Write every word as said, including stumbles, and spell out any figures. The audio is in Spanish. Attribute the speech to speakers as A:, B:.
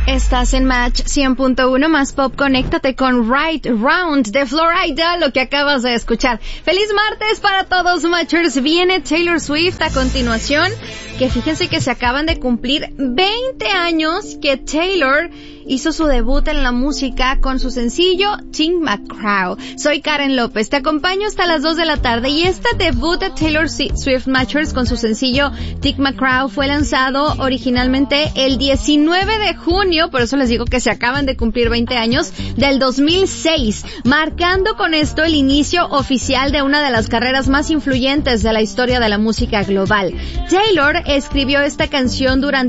A: Estás en Match cien punto uno más Pop. Conéctate con Right Round de Florida, lo que acabas de escuchar. ¡Feliz martes para todos, Matchers! Viene Taylor Swift a continuación, que fíjense que se acaban de cumplir veinte años que Taylor hizo su debut en la música con su sencillo Tig McGraw. Soy Karen López, te acompaño hasta las dos de la tarde y este debut de Taylor Swift, Matchers, con su sencillo Tig McGraw fue lanzado originalmente el diecinueve de junio, por eso les digo que se acaban de cumplir veinte años, del dos mil seis, marcando con esto el inicio oficial de una de las carreras más influyentes de la historia de la música global. Taylor escribió esta canción durante